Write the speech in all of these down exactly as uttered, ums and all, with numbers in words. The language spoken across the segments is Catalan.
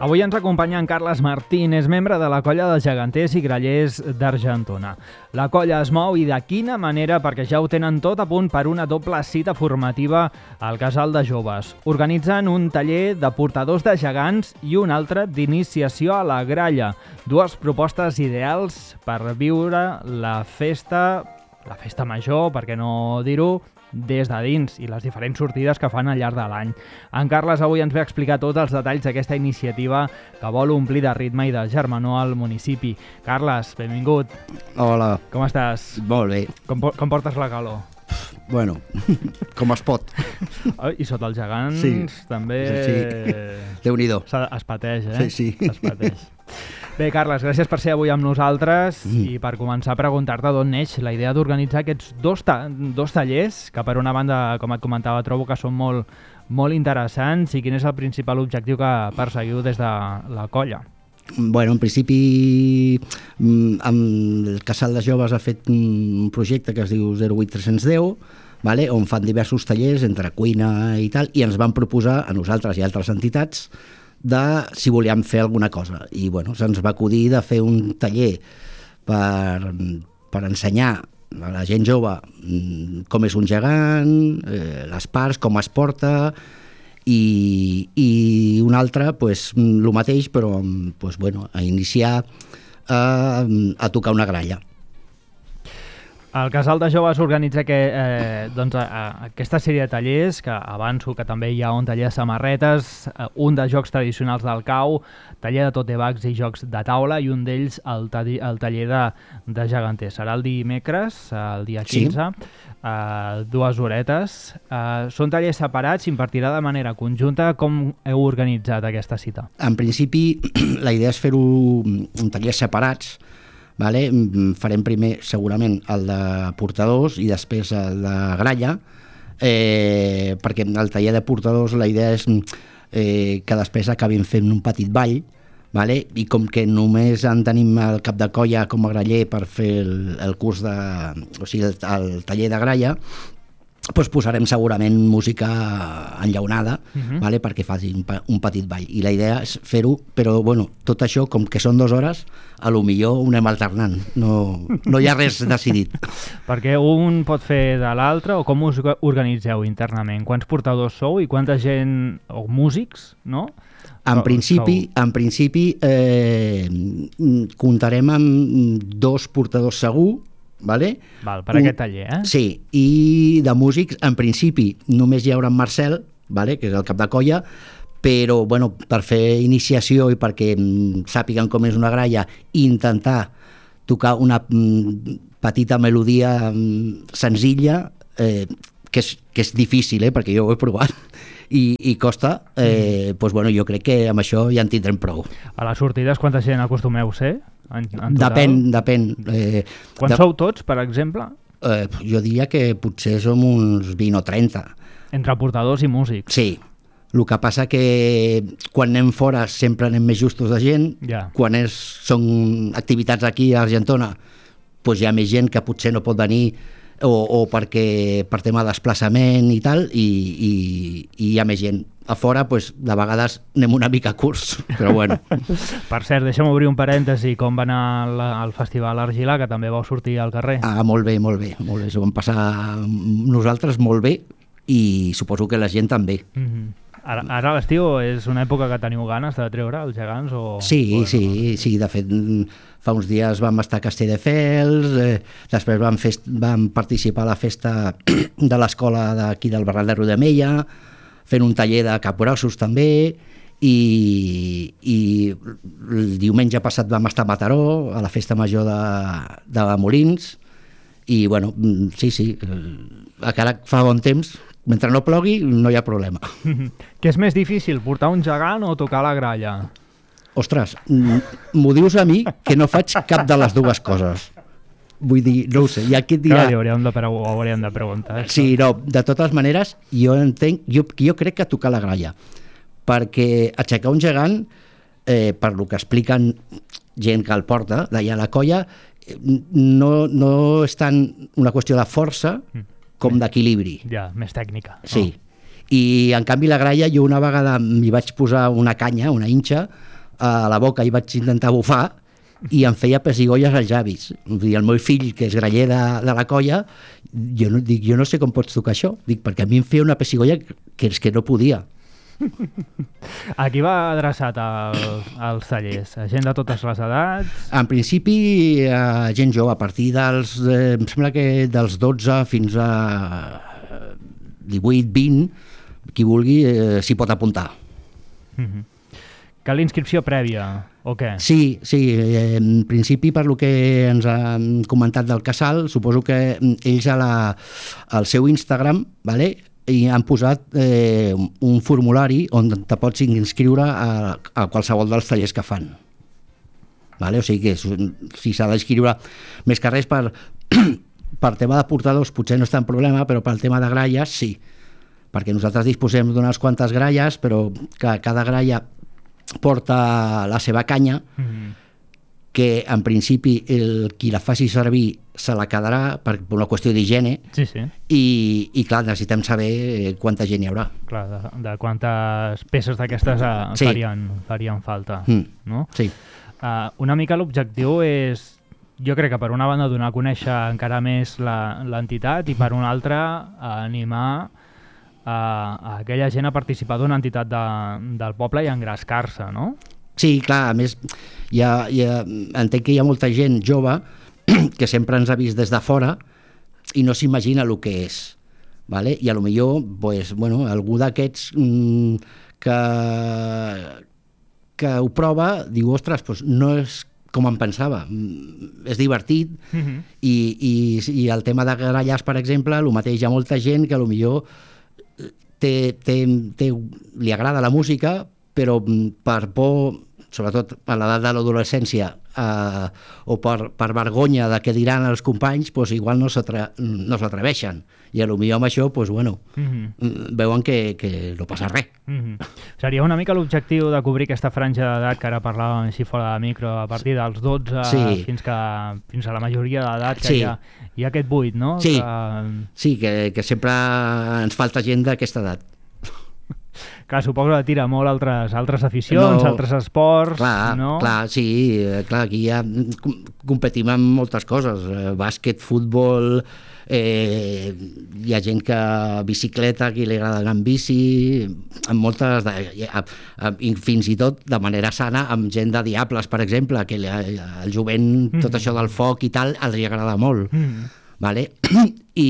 Avui ens acompanya en Carles Martín, és membre de la colla dels geganters i grallers d'Argentona. La colla es mou i de quina manera, perquè ja ho tenen tot a punt per una doble cita formativa al Casal de Joves. Organitzen un taller de portadors de gegants i un altre d'iniciació a la gralla. Dues propostes ideals per viure la festa, la festa major, per què no dir-ho, des de dins i les diferents sortides que fan al llarg de l'any. En Carles avui ens ve a explicar tots els detalls d'aquesta iniciativa que vol omplir de ritme i de germanor al municipi. Carles, benvingut. Hola. Com estàs? Molt bé. Com, com portes la calor? Bueno, com es pot. I sota els gegants sí. també... Sí. Déu-n'hi-do. Es pateix, eh? Sí, sí. Es pateix. Bé, Carles, gràcies per ser avui amb nosaltres mm. i per començar a preguntar-te d'on neix la idea d'organitzar aquests dos, ta dos tallers que per una banda, com et comentava, trobo que són molt, molt interessants, i quin és el principal objectiu que perseguiu des de la colla? Bueno, en principi amb el Casal de Joves ha fet un projecte que es diu zero vuit tres deu, vale? On fan diversos tallers entre cuina i tal, i ens van proposar a nosaltres i altres entitats de si volíem fer alguna cosa. I bueno, se'ns va acudir de fer un taller per, per ensenyar a la gent jove com és un gegant, eh, les parts, com es porta, i, i un altre, pues, el mateix, però pues, bueno, a iniciar a, a tocar una gralla. El Casal de Joves organitza que, eh, doncs, a, a, aquesta sèrie de tallers, que avanço que també hi ha un taller de samarretes, eh, un de jocs tradicionals del cau, taller de totebags i jocs de taula, i un d'ells el, el taller de, de geganters. Serà el dimecres, el dia quinze, sí. eh, dues horetes. Eh, són tallers separats, s'impartirà de manera conjunta. Com heu organitzat aquesta cita? En principi, la idea és fer-ho en tallers separats. Vale? Farem primer segurament el de portadors i després el de gralla, eh, perquè el taller de portadors la idea és eh, que després acabin fent un petit ball, vale? I com que només en tenim el cap de colla com a graller per fer el, el curs de, o sigui, el, el taller de gralla, doncs posarem segurament música enllaunada, uh-huh. vale? Perquè faci un, un petit ball. I la idea és fer-ho, però bueno, tot això, com que són dues hores, a lo millor ho anem alternant. No, no hi ha res decidit. Perquè un pot fer de l'altre, o com us organitzeu internament? Quants portadors sou i quanta gent, o músics, no? En principi, en principi eh, comptarem amb dos portadors segur. Vale? Val, per aquest taller, eh? Sí, i de músics, en principi, només hi haurà en Marcel, vale? Que és el cap de colla, però bueno, per fer iniciació i perquè sàpiguen com és una gralla, i intentar tocar una petita melodia senzilla, eh, que, és, que és difícil, eh? Perquè jo ho he provat, i, i costa, eh, mm. doncs, bueno, jo crec que amb això ja en tindrem prou. A les sortides quanta gent acostumeu ser? En, en depèn, depèn. Eh, Quan de... sou tots, per exemple? Eh, jo diria que potser som uns vint o trenta. Entre portadors i músics? Sí. El que passa que quan anem fora sempre anem més justos de gent. Ja. Quan és, són activitats aquí a Argentona, doncs hi ha més gent que potser no pot venir o, o perquè per tema de desplaçament i tal, i, i, i hi ha més gent. A fora, doncs, de vegades anem una mica curts, però bueno. Per cert, deixa'm obrir un parèntesi, com va anar al, al Festival Argilà, que també vau sortir al carrer? Ah, molt bé, molt bé, molt bé. S'ho vam passar nosaltres molt bé, i suposo que la gent també. Mm-hmm. Ara, ara l'estiu és una època que teniu ganes de treure els gegants? O... Sí, o sí, no? sí, de fet, fa uns dies vam estar a Castelldefels, eh, després vam, fest, vam participar a la festa de l'escola d'aquí del Barral de Rodamella, fent un taller de capgrossos també, i, i el diumenge passat vam estar a Mataró, a la festa major de, de Molins, i bueno, sí, sí, encara fa bon temps, mentre no plogui no hi ha problema. Què és més difícil, portar un gegant o tocar la gralla? Ostres, m'ho dius a mi que no faig cap de les dues coses. Vull dir, no ho sé, hi ha qui dirà... Clar, hauríem de, ho hauríem de preguntar. Això. Sí, no, de totes maneres, jo entenc, jo, jo crec que tocar la gralla, perquè aixecar un gegant, eh, per lo que expliquen gent que el porta, d'allà a la colla, no, no és tant una qüestió de força com d'equilibri. Ja, més tècnica. Sí, oh. I, en canvi, la gralla, jo una vegada m'hi vaig posar una canya, una inxa, a la boca i vaig intentar bufar i em feia pessigolles als llavis. Vull dir, el meu fill, que és graller de, de la colla, jo no, dic, jo no sé com pots tocar això, dic, perquè a mi em feia una pessigolla que és que no podia. A qui va adreçat el, els tallers? A gent de totes les edats? En principi, a gent jove, a partir dels, eh, em sembla que dels dotze fins a divuit, vint, qui vulgui eh, s'hi pot apuntar. Mm-hmm. Cal inscripció prèvia, o què? Sí, sí, eh, en principi, per lo que ens han comentat del casal, suposo que ells a la, al seu Instagram, vale, i han posat eh, un formulari on te pots inscriure a, a qualsevol dels tallers que fan. Vale? O sigui que si s'ha d'inscriure més que res per, per tema de portadors potser no està en problema, però pel tema de gralles sí, perquè nosaltres disposem d'unes quantes gralles, però que cada gralla porta la seva canya, mm-hmm. que en principi el qui la faci servir se la quedarà per una qüestió d'higiene, sí, sí. I, i clar, necessitem saber quanta gent hi haurà. Clar, de, de quantes peces d'aquestes uh, sí. farien, farien falta. Mm. No? Sí. Uh, una mica l'objectiu és, jo crec que per una banda donar a conèixer encara més l'entitat i per una altra uh, animar uh, a aquella gent a participar d'una entitat de, del poble i engrescar-se, no? Sí, clar, a més, hi ha, hi ha, entenc que hi ha molta gent jove que sempre ens ha vist des de fora i no s'imagina el que és. Vale? I a lo millor, pues, bueno, algú d'aquests mm, que, que ho prova, diu, ostres, pues, no és com em pensava, és divertit, mm-hmm. i, i, i el tema de grallars, per exemple, el mateix, hi ha molta gent que a lo millor té, té, té, li agrada la música, però per por, sobretot a l'edat de l'adolescència, eh, o per, per vergonya de què diran els companys, doncs igual no s'atreveixen. I potser amb això, doncs, bueno, mm-hmm. veuen que, que no passa res. Mm-hmm. Seria una mica l'objectiu de cobrir aquesta franja d'edat que ara parlàvem així fora de micro, a partir dels dotze sí. fins, que, fins a la majoria d'edat, que sí. hi, ha, hi ha aquest buit, no? Sí, que... sí que, que sempre ens falta gent d'aquesta edat. Clar, suposo que tira molt altres, altres aficions, no, altres esports, clar, no? Clar, sí, clar, aquí ja competim en moltes coses, bàsquet, futbol, eh, hi ha gent que bicicleta, qui li agrada anar en bici, en moltes, de, fins i tot de manera sana, amb gent de Diables, per exemple, que el jovent, mm. tot això del foc i tal, els hi agrada molt, mm. vale? I...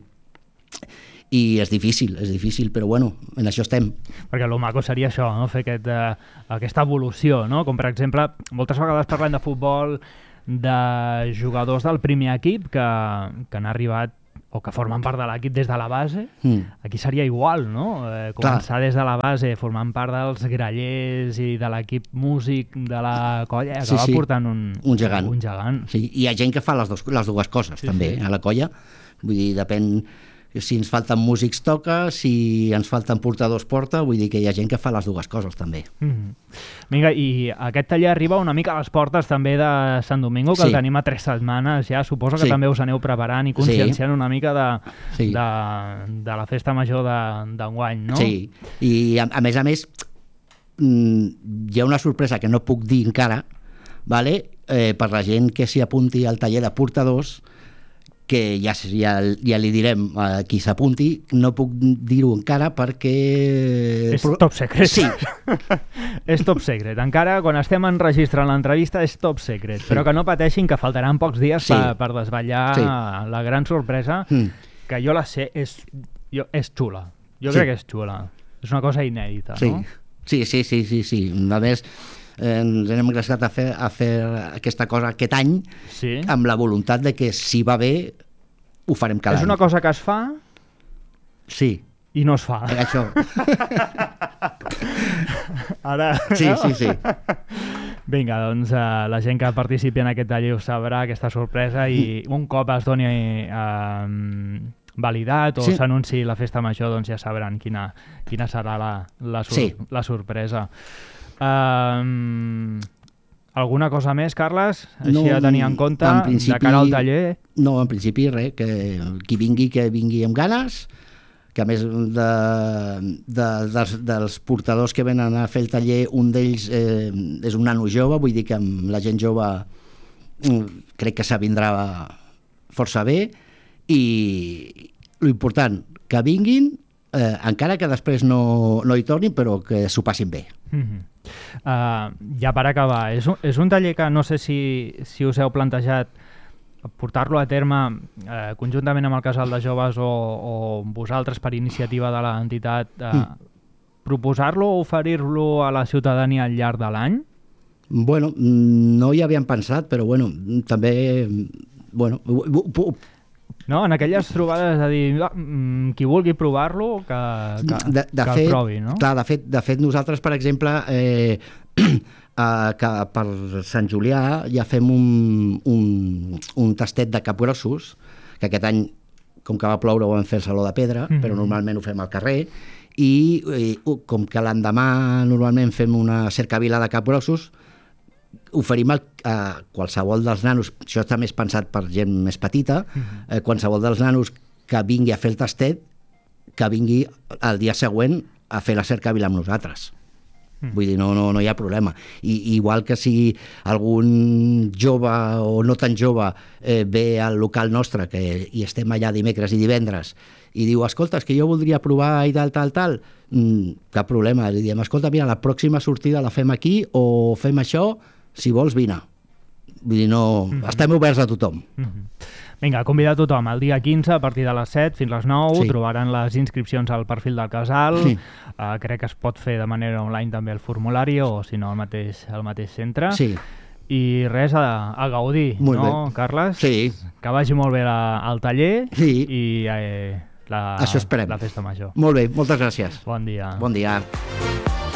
i és difícil, és difícil, però bueno, en això estem. Perquè el maco seria això, no? Fer aquest, eh, aquesta evolució, no? Com per exemple, moltes vegades parlem de futbol de jugadors del primer equip que, que han arribat o que formen part de l'equip des de la base, mm. aquí seria igual, no? Eh, començar Clar. des de la base, formant part dels grallers i de l'equip músic de la colla, sí, acaba sí. portant un, un gegant. Un gegant. Sí, hi ha gent que fa les, dos, les dues coses, sí, també, sí. a la colla. Vull dir, depèn... Si ens falten músics toca, si ens falten portadors porta, vull dir que hi ha gent que fa les dues coses també. Mm-hmm. Vinga, i aquest taller arriba una mica a les portes també de Sant Domingo, que sí. el tenim a tres setmanes ja, suposo que sí. també us aneu preparant i conscienciant sí. una mica de, sí. de, de la festa major d'enguany, no? Sí, i a, a més a més hi ha una sorpresa que no puc dir encara, vale? eh, per la gent que s'hi apunti al taller de portadors, que ja, ja, ja li direm a qui s'apunti, no puc dir-ho encara perquè... És top secret. Sí. És top secret. Encara, quan estem enregistrant l'entrevista, és top secret. Sí. Però que no pateixin, que faltaran pocs dies sí. per, per desvetllar sí. la gran sorpresa, mm. que jo la sé, és, jo, és xula. Jo sí. crec que és xula. És una cosa inèdita, sí. no? Sí, sí, sí, sí, sí. A més, eh, ens hem engrescat a fer, a fer aquesta cosa aquest any sí. amb la voluntat de que si va bé ho farem cada any. És una cosa que es fa sí. i no es fa. Això. Ara... Sí, sí, sí. Vinga, doncs uh, la gent que participi en aquest taller ho sabrà, aquesta sorpresa, i un cop es doni uh, validat o sí. s'anunciï la festa major, doncs ja sabran quina, quina serà la, la, sur sí. la sorpresa. Um, alguna cosa més, Carles? Així no, a tenir en compte en principi, de cara al taller? No, en principi res, que qui vingui, que vingui amb ganes, que a més de, de, dels, dels portadors que venen a fer el taller, un d'ells eh, és un nano jove, vull dir que amb la gent jove crec que s'avindrà força bé, i l'important, que vinguin, eh, encara que després no, no hi tornin, però que s'ho passin bé. Mm-hmm. Uh, ja per acabar, és un, és un taller que no sé si, si us heu plantejat portar-lo a terme eh, conjuntament amb el Casal de Joves o, o vosaltres per iniciativa de l'entitat, eh, mm. proposar-lo o oferir-lo a la ciutadania al llarg de l'any? Bueno, no hi havíem pensat, però bueno, també... Bueno, no, en aquelles trobades de dir qui vulgui provar-lo que, que, de, de que fet, el provi, no? Clar, de fet, de fet nosaltres, per exemple, eh, eh, que per Sant Julià ja fem un, un, un tastet de capgrossos, que aquest any, com que va ploure, ho vam fer al Saló de Pedra, mm-hmm. però normalment ho fem al carrer, i, i com que l'endemà normalment fem una cercavila de capgrossos, oferim el, a qualsevol dels nanos, això està més pensat per gent més petita, uh-huh. eh, qualsevol dels nanos que vingui a fer el tastet, que vingui el dia següent a fer la cercavila amb nosaltres. Uh-huh. Vull dir, no, no, no hi ha problema. I, igual que si algun jove o no tan jove eh, ve al local nostre, que hi estem allà dimecres i divendres, i diu, escolta, és que jo voldria provar i tal, tal, tal, mm, cap problema. Li diem, escolta, mira, la pròxima sortida la fem aquí o fem això, si vols, vine. Vull dir, no... Mm-hmm. Estem oberts a tothom. Mm-hmm. Vinga, convidar tothom. El dia quinze, a partir de les set fins les nou, sí. trobaran les inscripcions al perfil del casal. Sí. Uh, crec que es pot fer de manera online també el formulari, o si no, al mateix, al mateix centre. Sí. I res, a, a gaudir, molt no, bé. Carles? Sí. Que vagi molt bé la, el taller sí. i eh, la, Això esperem. la festa major. Molt bé, moltes gràcies. Bon dia. Bon dia.